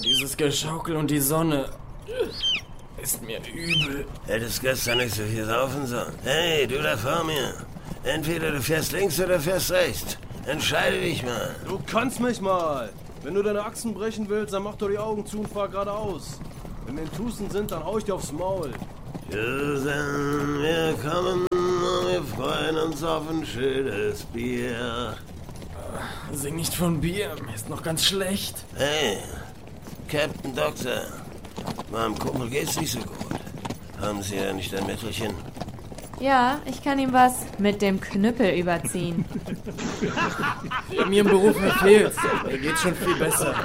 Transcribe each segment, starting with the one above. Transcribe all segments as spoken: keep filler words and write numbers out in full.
dieses Geschaukel und die Sonne. Ist mir übel. Hättest gestern nicht so viel saufen sollen. Hey, du da vor mir. Entweder du fährst links oder fährst rechts. Entscheide dich mal. Du kannst mich mal. Wenn du deine Achsen brechen willst, dann mach doch die Augen zu und fahr geradeaus. Wenn wir in Tucson sind, dann hau ich dir aufs Maul. Susan, wir kommen und wir freuen uns auf ein schönes Bier. Sing nicht von Bier, mir ist noch ganz schlecht. Hey, Captain Doctor. Meinem Kumpel geht's nicht so gut. Haben Sie ja nicht ein Mittelchen? Ja, ich kann ihm was mit dem Knüppel überziehen. Wer mir im Beruf verfehlt, mir geht's schon viel besser.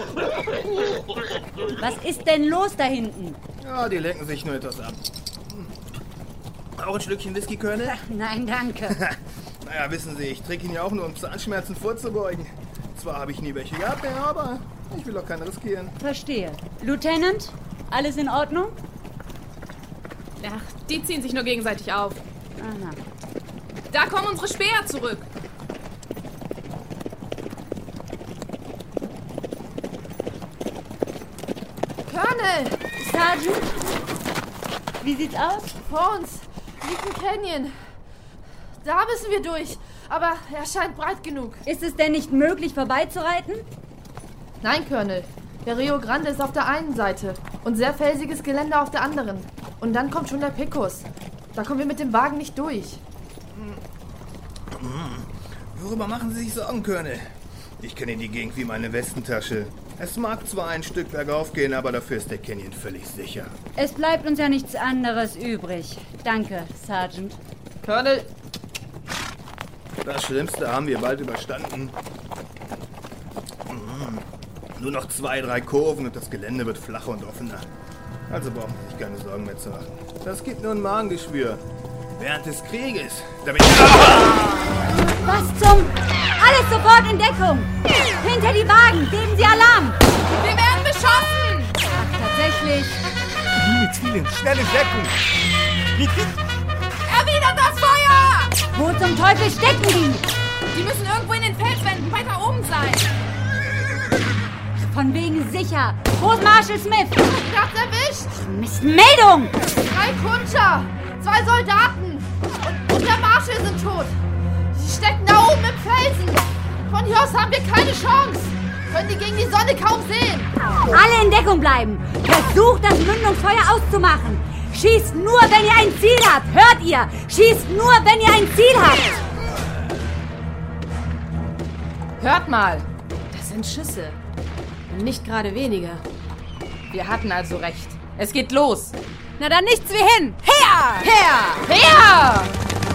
Was ist denn los da hinten? Ja, die lenken sich nur etwas ab. Auch ein Schlückchen Whisky, Colonel? Nein, danke. Naja, wissen Sie, ich trinke ihn ja auch nur, um Zahnschmerzen vorzubeugen. Zwar habe ich nie welche gehabt, aber ich will auch keinen riskieren. Verstehe. Lieutenant, alles in Ordnung? Ach, die ziehen sich nur gegenseitig auf. Aha. Da kommen unsere Speer zurück. Colonel! Sergeant? Wie sieht's aus? Vor uns liegt ein Canyon. Da müssen wir durch, aber er scheint breit genug. Ist es denn nicht möglich, vorbeizureiten? Nein, Colonel. Der Rio Grande ist auf der einen Seite und sehr felsiges Gelände auf der anderen. Und dann kommt schon der Pecos. Da kommen wir mit dem Wagen nicht durch. Worüber machen Sie sich Sorgen, Colonel? Ich kenne die Gegend wie meine Westentasche. Es mag zwar ein Stück bergauf gehen, aber dafür ist der Canyon völlig sicher. Es bleibt uns ja nichts anderes übrig. Danke, Sergeant. Colonel, Das Schlimmste haben wir bald überstanden. Nur noch zwei, drei Kurven und das Gelände wird flacher und offener. Also brauchen Sie sich keine Sorgen mehr zu machen. Das gibt nur ein Magengeschwür. Während des Krieges, da bin ich... Was zum... Alles sofort in Deckung! Hinter die Wagen! Geben Sie Alarm! Wir werden beschossen! Ach, tatsächlich. Mit vielen, schnelle Deckung! Erwidert das Feuer! Wo zum Teufel stecken die? Die müssen irgendwo in den Felswänden weiter oben sein. Von wegen sicher. Wo ist Marshal Smith? ich hab's erwischt! Mist, Meldung! Drei Kundscher, zwei Soldaten und, und der Marshal sind tot. Sie stecken da oben im Felsen. Von hier aus haben wir keine Chance. Können die gegen die Sonne kaum sehen. Alle in Deckung bleiben. Versucht, das Mündungsfeuer auszumachen. Schießt nur, wenn ihr ein Ziel habt. Hört ihr? Schießt nur, wenn ihr ein Ziel habt. Hört mal, das sind Schüsse. Und nicht gerade weniger. Wir hatten also recht. Es geht los. Na dann nichts wie hin. Her! Her! Her!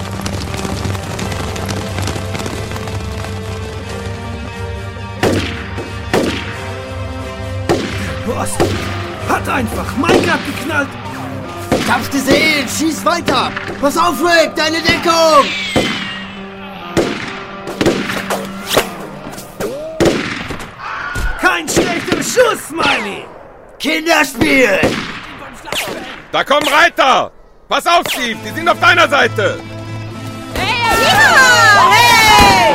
Boss, hat einfach mein Gott geknallt. Ich hab's gesehen! Schieß weiter! Pass auf, Rick! Deine Deckung! Kein schlechter Schuss, Smiley! Kinderspiel! Da kommen Reiter! Pass auf, Steve! Die sind auf deiner Seite! Hey! Ja! Hey!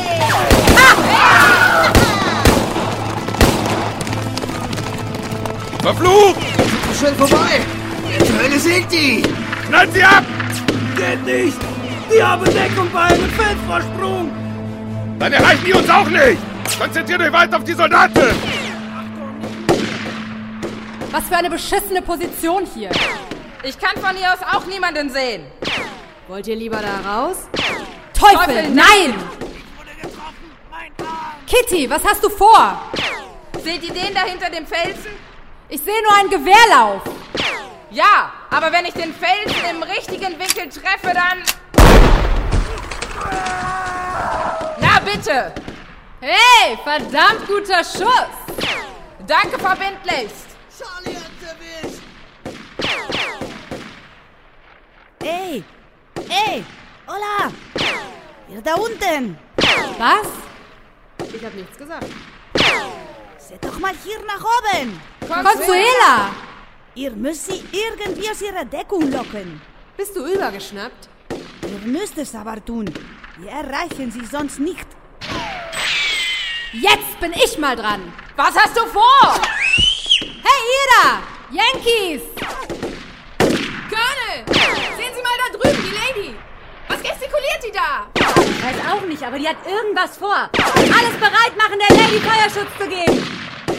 Verflucht! Schnell vorbei! Zur Hölle sind die! Knallt sie ab! Geht nicht! Die haben Deckung bei einem Feldvorsprung! Dann erreichen die uns auch nicht! Konzentriert euch weiter auf die Soldaten! Was für eine beschissene Position hier. Ich kann von hier aus auch niemanden sehen. Wollt ihr lieber da raus? Teufel, Teufel, nein! Kitty, was hast du vor? Seht ihr den da hinter dem Felsen? Ich sehe nur einen Gewehrlauf. Ja, aber wenn ich den Felsen im richtigen Winkel treffe, dann... Na bitte! Hey, verdammt guter Schuss. Danke verbindlichst. Charlie hat's erwischt! Ey! Ey! Hola! Ihr da unten! Was? Ich habe nichts gesagt. Seht doch mal hier nach oben! Consuela! Ihr müsst sie irgendwie aus ihrer Deckung locken. Bist du übergeschnappt? Ihr müsst es aber tun. Wir erreichen sie sonst nicht. Jetzt bin ich mal dran. Was hast du vor? ihr da! Yankees! Colonel! Sehen Sie mal da drüben, die Lady! Was gestikuliert die da? Ich weiß auch nicht, aber die hat irgendwas vor. Alles bereit machen, der Lady Feuerschutz zu geben.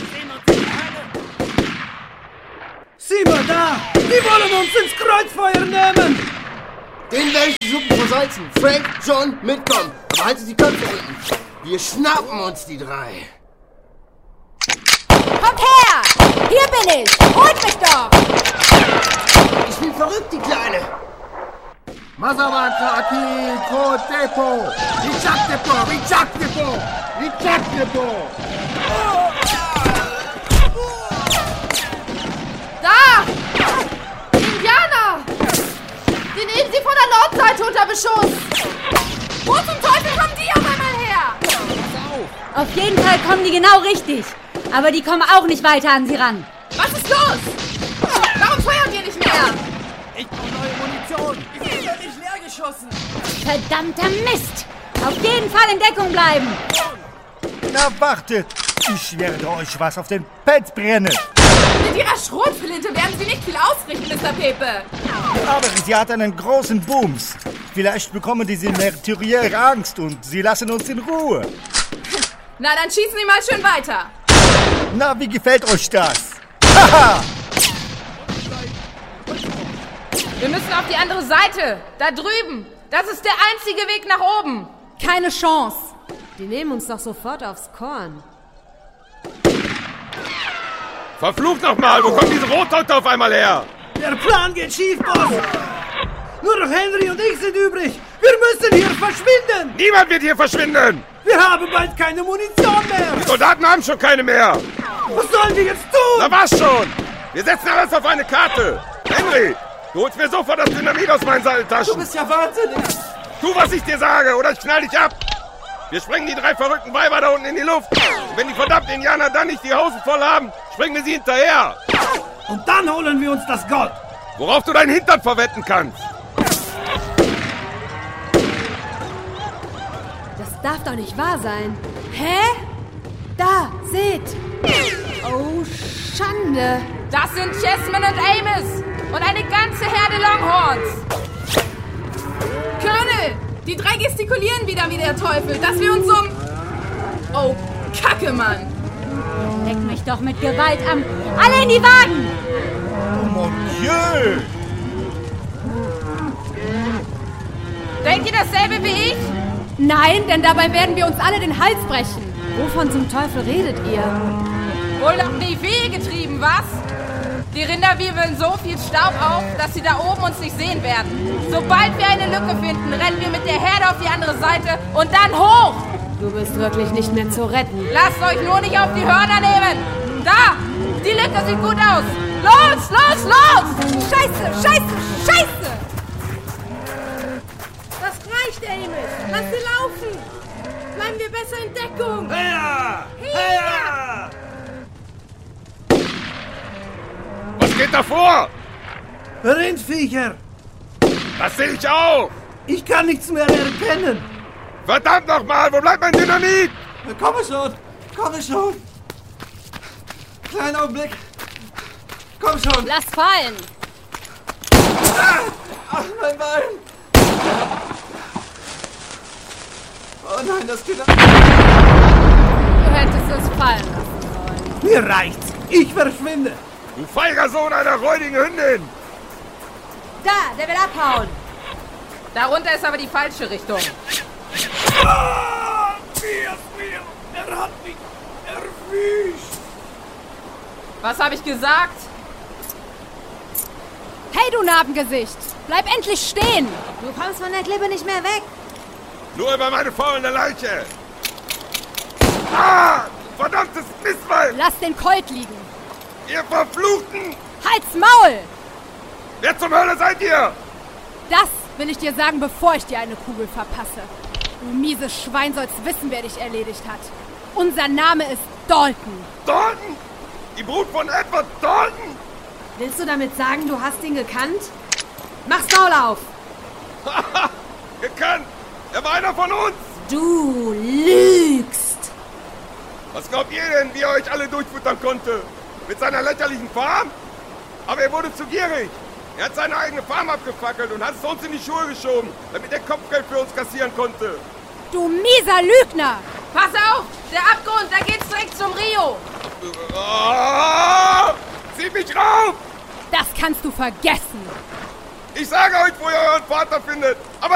Sieh mal da! Die wollen uns ins Kreuzfeuer nehmen! Den werde ich die Suppe versalzen. Frank, John, mitkommen. Aber haltet die Köpfe unten. Wir schnappen uns die drei. Kommt her! Hier bin ich! Holt mich doch! Ich bin verrückt, die Kleine. Masawataki Kotepo! Richaktepo! Richaktepo! Richaktepo! Da! Indianer! Die nehmen sie von der Nordseite unter Beschuss! Wo zum Teufel kommen die auf einmal her? Auf jeden Fall kommen die genau richtig. Aber die kommen auch nicht weiter an sie ran. Was ist los? Warum feuert ihr nicht mehr? Ich brauche neue Munition! Ich bin ja nicht leer geschossen! Verdammter Mist! Auf jeden Fall in Deckung bleiben! Na wartet! Ich werde euch was auf den Pelz brennen! Mit ihrer Schrotflinte werden sie nicht viel ausrichten, Mister Pepe. Aber sie hat einen großen Booms. Vielleicht bekommen diese Meurtriere Angst und sie lassen uns in Ruhe. Na, dann schießen Sie mal schön weiter. Na, wie gefällt euch das? Haha! Wir müssen auf die andere Seite. Da drüben. Das ist der einzige Weg nach oben. Keine Chance. Die nehmen uns doch sofort aufs Korn. Verflucht nochmal, wo kommt diese Rothäute auf einmal her? Der Plan geht schief, Boss! Nur noch Henry und ich sind übrig! Wir müssen hier verschwinden! Niemand wird hier verschwinden! Wir haben bald keine Munition mehr! Die Soldaten haben schon keine mehr! Was sollen wir jetzt tun? Na was schon! Wir setzen alles auf eine Karte! Henry, du holst mir sofort das Dynamit aus meinen Seiltaschen! Du bist ja wahnsinnig! Tu, was ich dir sage, oder ich knall dich ab! Wir sprengen die drei verrückten Weiber da unten in die Luft! Und wenn die verdammten Indianer dann nicht die Hosen voll haben, springen wir sie hinterher! Und dann holen wir uns das Gold! Worauf du deinen Hintern verwetten kannst! Das darf doch nicht wahr sein. Hä? Da, seht! Oh, Schande! Das sind Chessman und Amos und eine ganze Herde Longhorns. Colonel, die drei gestikulieren wieder wie der Teufel, dass wir uns um... Oh, Kacke, Mann! Leck mich doch mit Gewalt am... Alle in die Wagen! Oh mon Dieu! Denkt ihr dasselbe wie ich? Nein, denn dabei werden wir uns alle den Hals brechen. Wovon zum Teufel redet ihr? Wohl noch nie Wehe getrieben, was? Die Rinder wirbeln so viel Staub auf, dass sie da oben uns nicht sehen werden. Sobald wir eine Lücke finden, rennen wir mit der Herde auf die andere Seite und dann hoch! Du bist wirklich nicht mehr zu retten. Lasst euch nur nicht auf die Hörner nehmen! Da! Die Lücke sieht gut aus! Los, los, los! Scheiße, scheiße, scheiße! Das reicht, Amos. Lass sie laufen. Bleiben wir besser in Deckung. Her! Her! Was geht da vor? Rindviecher! Das sehe ich auch! Ich kann nichts mehr erkennen! Verdammt nochmal, wo bleibt mein Dynamit? Komm schon! Komm schon! Kleinen Augenblick! Komm schon! Lass fallen! Ah! Ach, mein Bein! Oh nein, das geht... Du hättest es fallen lassen sollen. Mir reicht's! Ich verschwinde! Du feiger Sohn einer räudigen Hündin! Da, der will abhauen! Darunter ist aber die falsche Richtung. Ah, mir, mir, er hat mich erwischt! Was habe ich gesagt? Hey, du Narbengesicht! Bleib endlich stehen! Du kommst von der Klippe nicht mehr weg! Nur über meine faulende Leiche! Ah! Verdammtes Mistweib! Lass den Colt liegen! Ihr Verfluchten! Halt's Maul! Wer zum Hölle seid ihr? Das will ich dir sagen, bevor ich dir eine Kugel verpasse. Du mieses Schwein sollst wissen, wer dich erledigt hat. Unser Name ist Dalton. Dalton? Die Brut von Edward Dalton? Willst du damit sagen, du hast ihn gekannt? Mach's Maul auf! Haha! Gekannt! Er war einer von uns! Du lügst! Was glaubt ihr denn, wie er euch alle durchfuttern konnte? Mit seiner lächerlichen Farm? Aber er wurde zu gierig. Er hat seine eigene Farm abgefackelt und hat es uns in die Schuhe geschoben, damit er Kopfgeld für uns kassieren konnte. Du mieser Lügner! Pass auf! Der Abgrund, da geht's direkt zum Rio! Oh, zieh mich rauf! Das kannst du vergessen! Ich sage euch, wo ihr euren Vater findet!